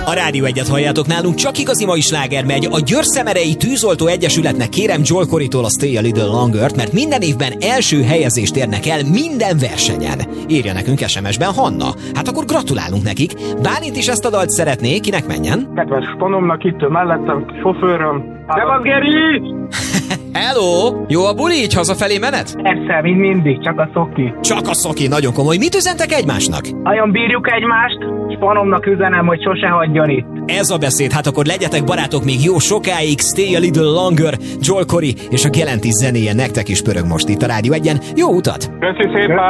A Rádió Egyet halljátok, nálunk csak igazi mai sláger megy. A Győr-Szemerei Tűzoltó Egyesületnek kérem Joel Corrytól a Stay a Little Longer-t, mert minden évben első helyezést érnek el minden versenyen. Írja nekünk SMS-ben Hanna. Hát akkor gratulálunk nekik. Bálint is ezt a dalt szeretné, kinek menjen? Kedves panomnak itt mellettem, sofőröm. Szevasz, Geri! Hello! Jó a buli, így hazafelé menet? Persze, mint mindig, csak a szoki. Csak a szoki, nagyon komoly. Mit üzentek egymásnak? Nagyon bírjuk egymást, és panomnak üzenem, hogy sose hagyjon itt. Ez a beszéd, hát akkor legyetek barátok még jó sokáig. Stay a Little Longer, Joel Corry és a Gelentis zenéje nektek is pörög most itt a Rádió Egyen. Jó utat! Köszi szépen!